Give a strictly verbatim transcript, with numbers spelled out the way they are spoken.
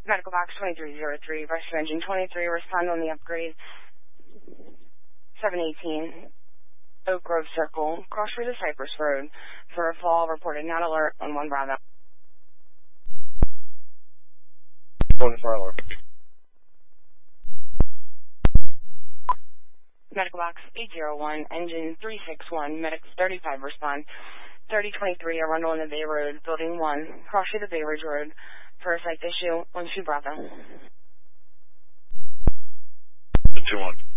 Medical box twenty-three oh three, rescue engine twenty-three, respond on the upgrade. seven eighteen, Oak Grove Circle, cross through the Cypress Road. For a fall, reported not alert on one Bravo. One Fowler. Medical box eight oh one, engine three six one, medics thirty-five respond. thirty twenty-three, Arundel in the Bay Road, building one, cross through the Bay Ridge Road. For a site issue, one two Bravo. two one.